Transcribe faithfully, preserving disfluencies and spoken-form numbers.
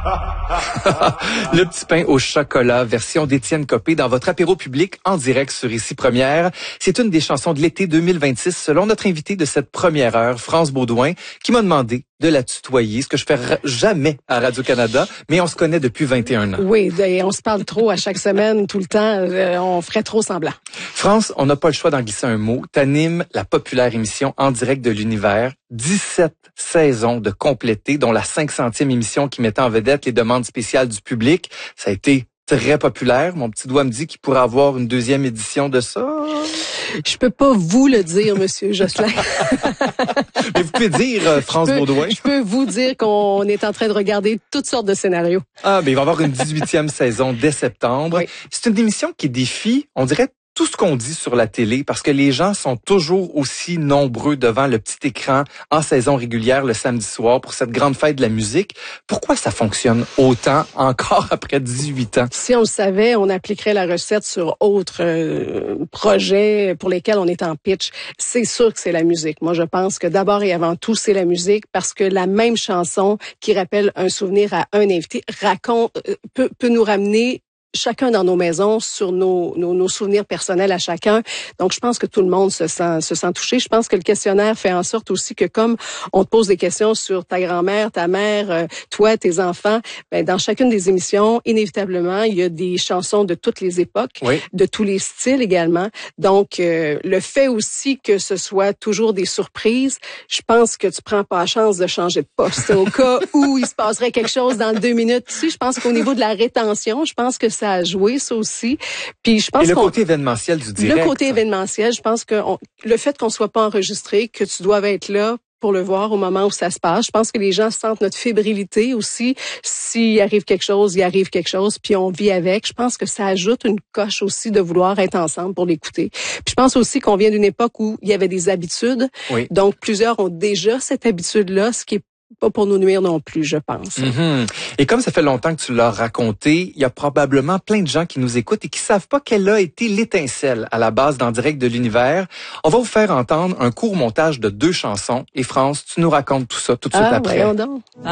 Le petit pain au chocolat, version d'Étienne Copé dans votre apéro public en direct sur Ici Première. C'est une des chansons de l'été deux mille vingt-six selon notre invité de cette première heure, France Baudouin, qui m'a demandé de la tutoyer, ce que je fais jamais à Radio-Canada, mais on se connaît depuis vingt et un ans. Oui, et on se parle trop à chaque semaine, tout le temps, euh, on ferait trop semblant. France, on n'a pas le choix d'en glisser un mot. T'animes la populaire émission En direct de l'univers. dix-sept saisons de compléter, dont la cinq centième émission qui mettait en vedette les demandes spéciales du public. Ça a été très populaire. Mon petit doigt me dit qu'il pourrait avoir une deuxième édition de ça. Je peux pas vous le dire, Monsieur Josselin. Mais vous pouvez dire, euh, France je peux, Baudouin. Je peux vous dire qu'on est en train de regarder toutes sortes de scénarios. Ah, mais il va y avoir une dix-huitième saison dès septembre. Oui. C'est une émission qui défie, on dirait, tout ce qu'on dit sur la télé, parce que les gens sont toujours aussi nombreux devant le petit écran en saison régulière le samedi soir pour cette grande fête de la musique. Pourquoi ça fonctionne autant encore après dix-huit ans? Si on le savait, on appliquerait la recette sur autres euh, projets pour lesquels on est en pitch. C'est sûr que c'est la musique. Moi, je pense que d'abord et avant tout, c'est la musique parce que la même chanson qui rappelle un souvenir à un invité raconte, peut, peut nous ramener chacun dans nos maisons, sur nos, nos, nos souvenirs personnels à chacun. Donc, je pense que tout le monde se sent, se sent touché. Je pense que le questionnaire fait en sorte aussi que comme on te pose des questions sur ta grand-mère, ta mère, euh, toi, tes enfants, ben, dans chacune des émissions, inévitablement, il y a des chansons de toutes les époques, oui. de tous les styles également. Donc, euh, le fait aussi que ce soit toujours des surprises, je pense que tu prends pas la chance de changer de poste. Au cas où il se passerait quelque chose dans deux minutes. Tu sais, je pense qu'au niveau de la rétention, je pense que ça a joué, ça aussi. Puis je pense Et le qu'on, côté événementiel du direct. Le côté événementiel, je pense que on, le fait qu'on soit pas enregistré, que tu doives être là pour le voir au moment où ça se passe. Je pense que les gens sentent notre fébrilité aussi. S'il arrive quelque chose, il arrive quelque chose, puis on vit avec. Je pense que ça ajoute une coche aussi de vouloir être ensemble pour l'écouter. Puis je pense aussi qu'on vient d'une époque où il y avait des habitudes. Oui. Donc plusieurs ont déjà cette habitude-là, ce qui est pas pour nous nuire non plus, je pense. Mm-hmm. Et comme ça fait longtemps que tu l'as raconté, il y a probablement plein de gens qui nous écoutent et qui savent pas quelle a été l'étincelle à la base d'En direct de l'univers. On va vous faire entendre un court montage de deux chansons. Et France, tu nous racontes tout ça tout de suite ah, après. Voyons donc.